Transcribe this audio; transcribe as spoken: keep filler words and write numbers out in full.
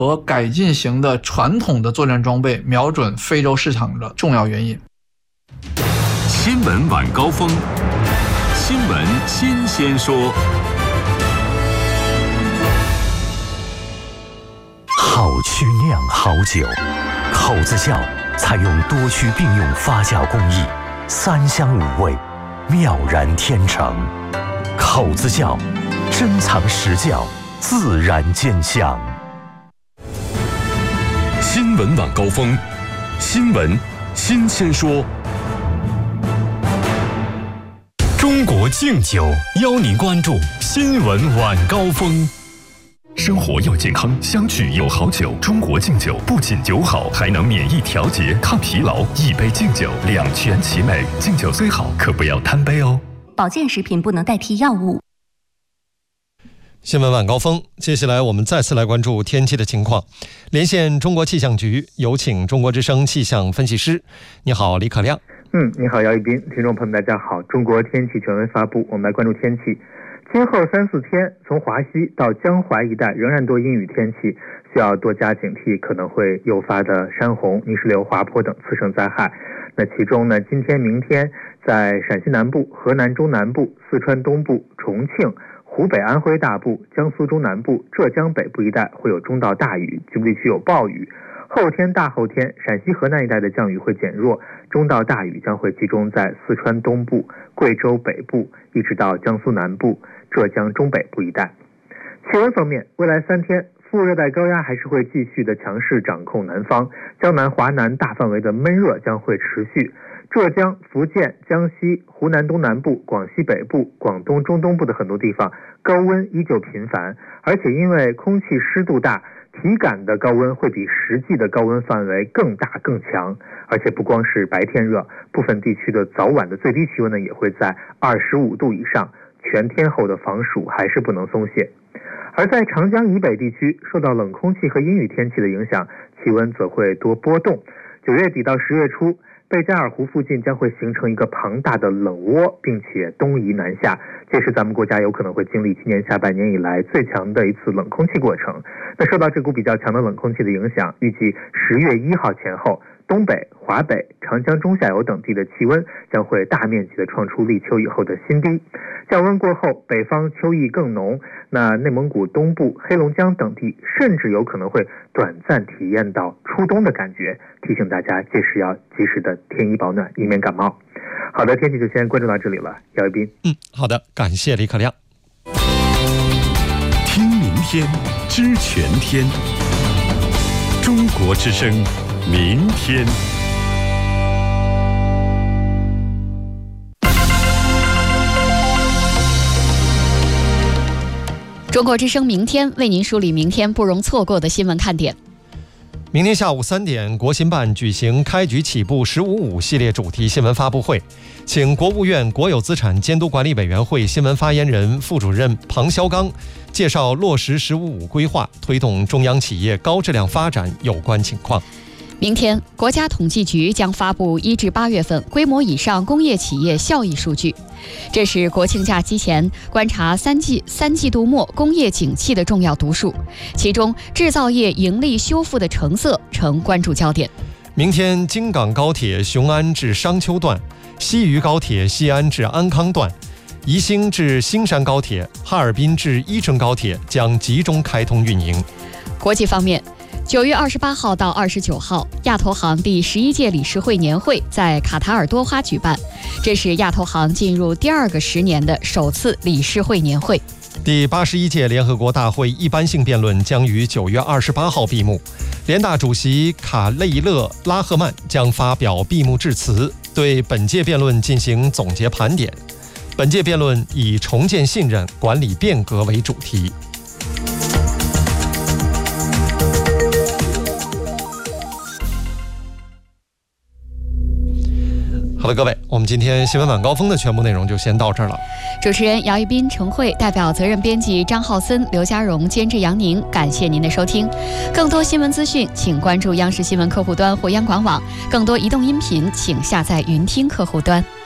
和改进型的传统的作战装备瞄准非洲市场的重要原因。 新闻晚高峰，新闻新鲜说。 好曲酿好酒，口子窖采用多区并用发酵工艺，三香五味，妙然天成。口子窖，珍藏实窖，自然见香。 新闻晚高峰，新闻新鲜说。 中国敬酒邀您关注新闻晚高峰。 生活要健康，相聚有好酒。中国敬酒不仅酒好，还能免疫调节、抗疲劳。一杯敬酒，两全其美。敬酒虽好，可不要贪杯哦。 保健食品不能代替药物。 新闻晚高峰，接下来我们再次来关注天气的情况。连线中国气象局，有请中国之声气象分析师。你好，李可亮。 嗯，你好，姚一斌。听众朋友们，大家好。中国天气权威发布，我们来关注天气。今后三四天，从华西到江淮一带仍然多阴雨天气，需要多加警惕可能会诱发的山洪、泥石流、滑坡等次生灾害。那其中呢，今天、明天在陕西南部、河南中南部、四川东部、重庆、湖北、安徽大部、江苏中南部、浙江北部一带会有中到大雨，局部地区有暴雨。后天、大后天，陕西、河南一带的降雨会减弱，中到大雨将会集中在四川东部、贵州北部，一直到江苏南部、浙江中北部一带。气温方面，未来三天，副热带高压还是会继续的强势掌控南方，江南、华南大范围的闷热将会持续。浙江、福建、江西、湖南东南部、广西北部、广东中东部的很多地方高温依旧频繁，而且因为空气湿度大，体感的高温会比实际的高温范围更大更强，而且不光是白天热，部分地区的早晚的最低气温呢也会在二十五度以上，全天候的防暑还是不能松懈。而在长江以北地区，受到冷空气和阴雨天气的影响，气温则会多波动。九月底到十月初，贝加尔湖附近将会形成一个庞大的冷窝，并且东移南下，这是咱们国家有可能会经历今年下半年以来最强的一次冷空气过程。那受到这股比较强的冷空气的影响，预计十月一号前后，东北、华北、长江中下游等地的气温将会大面积的创出立秋以后的新低。降温过后，北方秋意更浓，那内蒙古东部、黑龙江等地甚至有可能会短暂体验到初冬的感觉，提醒大家届时要及时的添衣保暖，以免感冒。好的，天气就先关注到这里了，姚一斌。 嗯，好的，感谢李可亮。 听明天，知全天。中国之声，明天。 中国之声明天为您梳理明天不容错过的新闻看点。 明天下午三点，国新办举行开局起步“十五五”系列主题新闻发布会，请国务院国有资产监督管理委员会新闻发言人、副主任庞肖刚介绍落实“十五五”规划、推动中央企业高质量发展有关情况。 明天，国家统计局将发布一至八月份规模以上工业企业效益数据，这是国庆假期前观察三季三季度末工业景气的重要读数，其中制造业盈利修复的成色成关注焦点。 明天，京港高铁雄安至商丘段、西渝高铁西安至安康段、宜兴至兴山高铁、哈尔滨至伊春高铁将集中开通运营。 国际方面，九月二十八号到二十九号，亚投行第十一届理事会年会在卡塔尔多哈举办，这是亚投行进入第二个十年的首次理事会年会。 第八十一届联合国大会一般性辩论将于九月二十八号闭幕，联大主席卡内勒拉赫曼将发表闭幕致辞，对本届辩论进行总结盘点。本届辩论以重建信任、管理变革为主题。好的，各位，我们今天新闻晚高峰的全部内容就先到这儿了。 主持人姚一斌、陈慧，代表责任编辑张浩森、刘家荣，监制杨宁，感谢您的收听。更多新闻资讯，请关注央视新闻客户端或央广网；更多移动音频，请下载云听客户端。